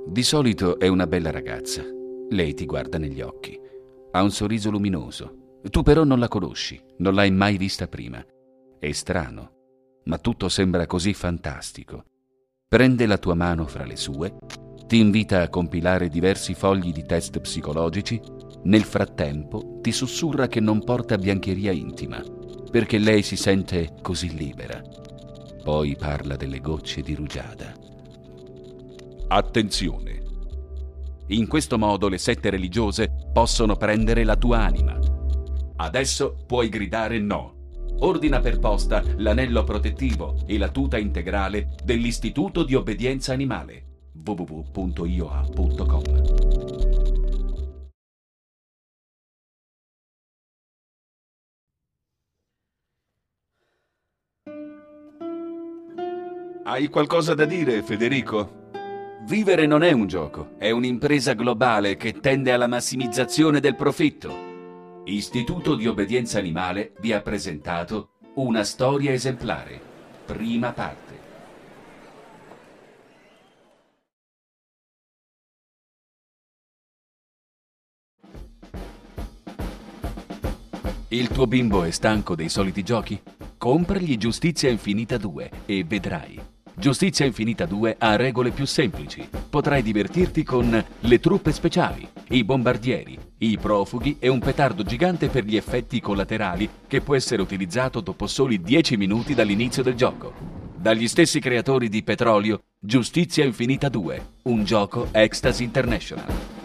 Di solito è una bella ragazza. Lei ti guarda negli occhi. Ha un sorriso luminoso. Tu però non la conosci, non l'hai mai vista prima. È strano, ma tutto sembra così fantastico. Prende la tua mano fra le sue, ti invita a compilare diversi fogli di test psicologici. Nel frattempo ti sussurra che non porta biancheria intima, perché lei si sente così libera. Poi parla delle gocce di rugiada. Attenzione! In questo modo le sette religiose possono prendere la tua anima. Adesso puoi gridare no. Ordina per posta l'anello protettivo e la tuta integrale dell'Istituto di Obbedienza Animale. www.ioa.com. Hai qualcosa da dire, Federico? Vivere non è un gioco, è un'impresa globale che tende alla massimizzazione del profitto. Istituto di Obbedienza Animale vi ha presentato Una storia esemplare, prima parte. Il tuo bimbo è stanco dei soliti giochi? Compragli Giustizia Infinita 2 e vedrai. Giustizia Infinita 2 ha regole più semplici. Potrai divertirti con le truppe speciali, i bombardieri, i profughi e un petardo gigante per gli effetti collaterali che può essere utilizzato dopo soli 10 minuti dall'inizio del gioco. Dagli stessi creatori di Petrolio, Giustizia Infinita 2, un gioco Ecstasy International.